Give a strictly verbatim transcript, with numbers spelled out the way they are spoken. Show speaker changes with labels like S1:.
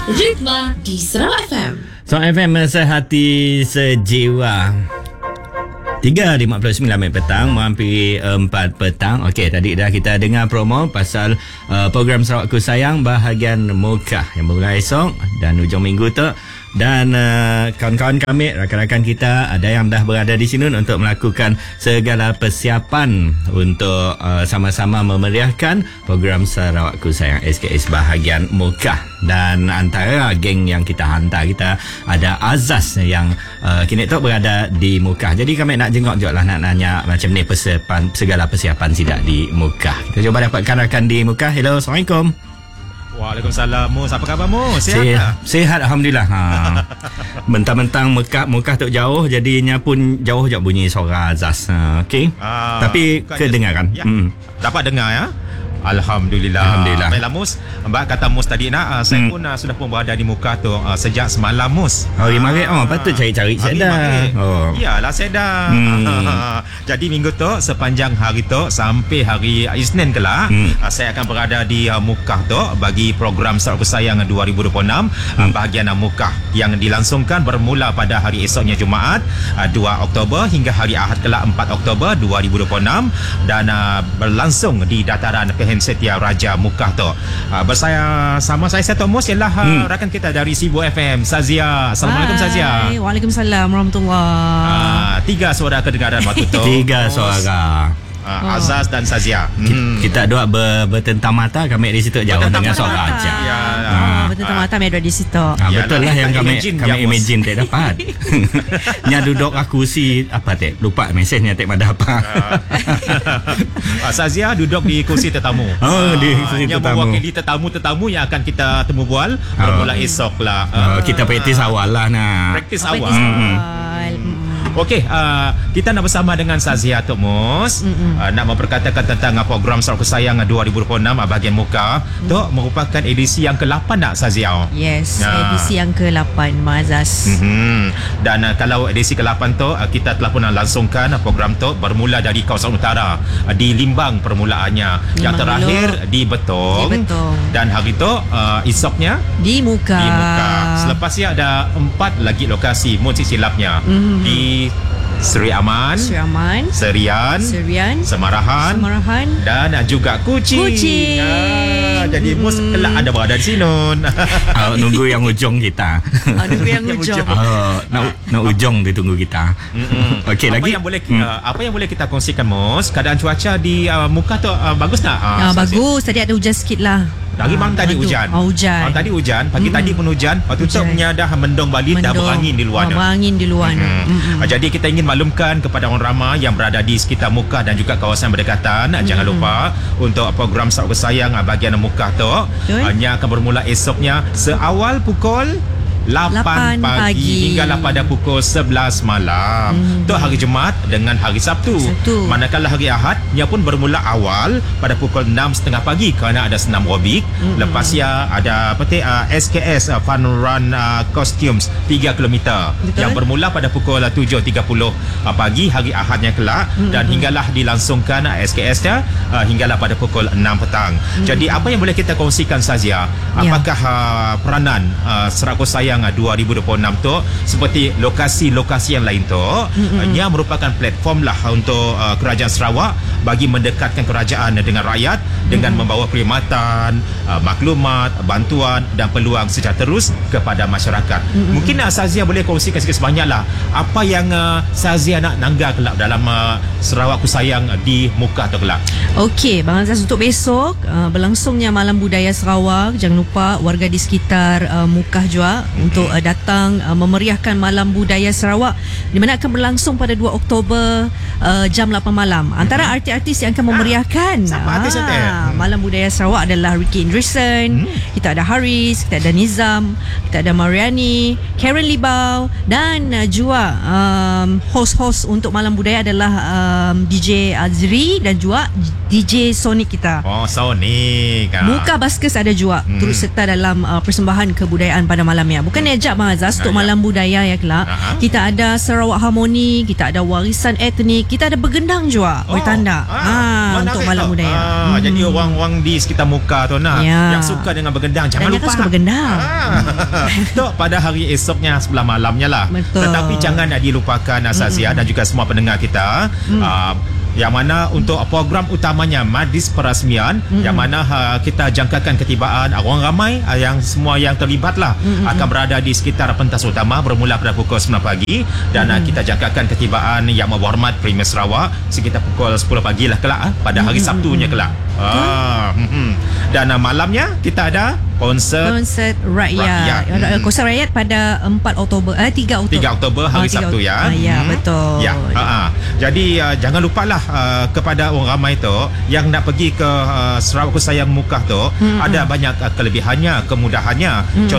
S1: Ritma di Sarawak F M.
S2: Sarawak F M sehati sejiwa. tiga lima puluh sembilan minit petang menghampiri empat petang. Okey, tadi dah kita dengar promo pasal uh, program Sarawakku Sayang bahagian Muka yang bermula esok dan hujung minggu tu. Dan uh, kawan-kawan kami, rakan-rakan kita ada yang dah berada di sini untuk melakukan segala persiapan untuk uh, sama-sama memeriahkan program Sarawakku Sayang S K S bahagian Muka. Dan antara geng yang kita hantar, kita ada Azaz yang uh, kini tu berada di Muka. Jadi kami nak jenguk je lah, nak nanya macam ni persiapan, segala persiapan sidak di Muka. Kita cuba dapatkan rakan di Muka. Hello, Assalamualaikum.
S3: Waalaikumsalam. Mus, apa khabar Mus? Sihat
S2: Sihat,
S3: tak?
S2: Sihat Alhamdulillah. Ha. Mentang-mentang Mekah, Mekah tu jauh, jadinya pun jauh je bunyi suara Azaz. Ha, okey.
S3: Ah,
S2: Tapi kedengaran.
S3: Ya.
S2: Hmm.
S3: Dapat dengar ya? Alhamdulillah.
S2: Alhamdulillah.
S3: Baiklah Mus, Mbak kata Mus tadi nak uh, saya
S2: Hmm.
S3: pun uh, sudah pun berada di Muka tu uh, sejak semalam Mus.
S2: Hari Maghrib. Oh, patut cari-cari
S3: Hari
S2: sedar.
S3: Maghrib.
S2: Oh.
S3: Iyalah sedar.
S2: Hmm.
S3: Jadi minggu tu sepanjang hari tu sampai hari Isnin kelak,
S2: Hmm.
S3: uh, saya akan berada di uh, Muka tu bagi program Sarawakku Sayang dua ribu dua puluh enam hmm. uh, bahagian uh, Muka yang dilangsungkan bermula pada hari esoknya Jumaat uh, dua Oktober hingga hari Ahad kelak empat Oktober dua ribu dua puluh enam dan uh, berlangsung di dataran Pehen Setia Raja Muka tu. Uh, bersama sama saya Seto Mus ialah uh, hmm. rakan kita dari Sibu F M, Sazia. Assalamualaikum
S4: Hai.
S3: Sazia.
S4: Waalaikumsalam warahmatullahi.
S3: Uh, tiga suara kedengaran waktu tu.
S2: Tiga
S3: Mus,
S2: suara.
S3: Uh, Azaz dan Sazia. Hmm.
S2: Kita dua ber, bertentang mata, kami di situ jauh
S3: Bertentang
S2: dengan
S3: mata.
S2: suara aja.
S3: Ya,
S4: Ah, betul-betul mata ada di situ.
S2: Ha,
S3: Yalah,
S2: betul lah yang
S3: kita
S2: kami
S3: imagine
S2: kami
S3: dia, Mus.
S2: imagine tak dapat. Nya duduk aku si apa tak lupa mesejnya tak pada apa.
S3: Uh, Sazia duduk di kursi tetamu.
S2: Oh, di kursi
S3: yang
S2: tetamu.
S3: mewakili tetamu-tetamu yang akan kita temu bual bermula esok lah.
S2: Uh, kita praktis awal lah nak.
S3: Praktis
S4: Apa
S3: awal.
S4: itu
S2: Hmm.
S4: soal? Mm.
S3: Okey, uh, kita nak bersama dengan Sazia Tok Mus uh, nak memperkatakan tentang uh, program Sarawakku Sayang uh, dua ribu dua puluh enam uh, bahagian Muka. Mm. Tok merupakan edisi yang ke lapan nak Sazia.
S4: Yes,
S3: Ya.
S4: edisi yang ke lapan Mazas.
S3: Mm-hmm. Dan uh, kalau edisi ke lapan tu uh, kita telah pun uh, langsungkan uh, program tu bermula dari kawasan utara uh, di Limbang permulaannya. Yang
S4: Limbang
S3: terakhir
S4: dulu.
S3: di Betong.
S4: Di Betong.
S3: Dan hari tu uh, esoknya
S4: Di Muka.
S3: di Muka. Selepasnya ada empat lagi lokasi mesti silapnya.
S4: Mhm.
S3: Di Seri Aman,
S4: Sri Aman,
S3: Serian,
S4: Serian,
S3: Semarahan,
S4: Semarahan,
S3: dan juga Kuching.
S4: Kuching.
S3: Ah, jadi
S4: Mm-mm.
S3: mus kelak ada berada di sini.
S2: Uh, nunggu yang ujung kita.
S4: Aduh yang hujung.
S2: Oh, nak nak ujung dia tunggu kita. Okey,
S3: apa
S2: lagi.
S3: yang boleh
S2: Hmm.
S3: uh, apa yang boleh kita kongsikan Mus? Keadaan cuaca di uh, Muka tu uh, bagus tak? Uh,
S4: Ah, bagus, tadi ada hujan sikit lah.
S3: Dari malam tadi
S4: Mendung.
S3: hujan.
S4: Oh, hujan.
S3: Ah, tadi hujan, pagi
S4: Mm-mm.
S3: tadi pun hujan. Waktu tu
S4: Hujan.
S3: punya dah mendung balik, dah
S4: Mendung.
S3: berangin di luar.
S4: Oh, berangin di luar.
S3: Hmm.
S4: Mm-mm.
S3: Uh, Jadi kita ingin maklumkan kepada orang ramai yang berada di sekitar Muka dan juga kawasan berdekatan, mm-hmm. jangan lupa untuk program Sarawakku Sayang bahagian Muka tu
S4: Betul.
S3: hanya akan bermula esoknya seawal pukul lapan
S4: lapan
S3: pagi,
S4: pagi
S3: hinggalah pada pukul sebelas malam.
S4: Hmm.
S3: Tu hari Jumaat dengan hari Sabtu.
S4: Sabtu.
S3: Manakala hari Ahad ia pun bermula awal pada pukul enam tiga puluh pagi kerana ada senam aerobik.
S4: Hmm.
S3: Lepas ia ada apa tu uh, S K S uh, Fun Run uh, Costumes tiga kilometer
S4: Betul.
S3: yang bermula pada pukul uh, tujuh tiga puluh uh, pagi hari Ahadnya kelak
S4: Hmm.
S3: dan hinggalah dilangsungkan uh, S K S-nya uh, hinggalah pada pukul enam petang.
S4: Hmm.
S3: Jadi apa yang boleh kita kongsikan Sazia? Apakah uh, peranan uh, Sarawakku Sayang uh, dua ribu dua puluh enam tu seperti lokasi-lokasi yang lain tu mm-hmm. uh, yang merupakan platform lah untuk uh, kerajaan Sarawak bagi mendekatkan kerajaan dengan rakyat dengan mm-hmm. membawa perkhidmatan, uh, maklumat, bantuan dan peluang secara terus kepada masyarakat. Mm-hmm. Mungkin uh, Sazia boleh kongsikan sikit sebanyak lah apa yang uh, Sazia nak nanggar kelak dalam uh, Sarawakku Sayang uh, di Muka tu kelak.
S4: Okey, Bang Azaz, untuk besok uh, berlangsungnya Malam Budaya Sarawak. Jangan lupa warga di sekitar uh, Mukah juga mm-hmm. untuk uh, datang uh, memeriahkan Malam Budaya Sarawak di mana akan berlangsung pada dua Oktober uh, jam lapan malam. Antara mm-hmm. artis-artis yang akan memeriahkan
S3: Ah, siapa artis nanti?
S4: Malam Budaya Sarawak adalah Ricky Indrison, mm. kita ada Haris, kita ada Nizam, kita ada Mariani, Karen Libau dan uh, juga um, host-host untuk Malam Budaya adalah um, D J Azri dan juga D J Sonic kita.
S3: Oh, Sonic. Ah.
S4: Muka Baskers ada juga
S3: Hmm.
S4: turut serta dalam uh, persembahan kebudayaan pada malamnya. Bukan ejak Bang Azaz untuk
S3: Ah, ya.
S4: malam budaya ya kelak.
S3: Aha.
S4: Kita ada Sarawak Harmoni, kita ada warisan etnik, kita ada bergendang juga. Oh, tanda.
S3: ah,
S4: Ah,
S3: menarik
S4: untuk malam
S3: tau.
S4: budaya.
S3: Ah,
S4: Hmm.
S3: Jadi orang-orang di sekitar muka tu nah,
S4: Ya.
S3: yang suka dengan bergendang jangan
S4: Dan yang
S3: lupa.
S4: suka bergendang.
S3: Ah. Tok pada hari esoknya sebelah malamnya lah.
S4: Betul.
S3: Tetapi jangan dilupakan Asazia dan juga semua pendengar kita. Ah, yang mana untuk program utamanya Majlis Perasmian mm-hmm. yang mana uh, kita jangkakan ketibaan orang ramai uh, yang semua yang terlibat lah mm-hmm. akan berada di sekitar pentas utama bermula pada pukul sembilan pagi dan mm-hmm. uh, kita jangkakan ketibaan yang berhormat Premier Sarawak sekitar pukul sepuluh pagi lah kelak uh, pada hari mm-hmm. Sabtunya kelak. Ah, mm-hmm. Dan uh, malamnya kita ada konsert
S4: Konsert rakyat.
S3: Rakyat. Hmm.
S4: Konsert rakyat pada empat Oktober eh tiga Oktober.
S3: tiga Oktober hari
S4: Ah, tiga
S3: Sabtu ya.
S4: Ah, ya,
S3: Hmm.
S4: betul.
S3: Ya. Ha. Jadi uh, jangan lupalah uh, kepada orang ramai tu yang nak pergi ke uh, Sarawak Ku Sayang Mukah tu hmm. ada banyak uh, kelebihannya, kemudahannya. Hmm.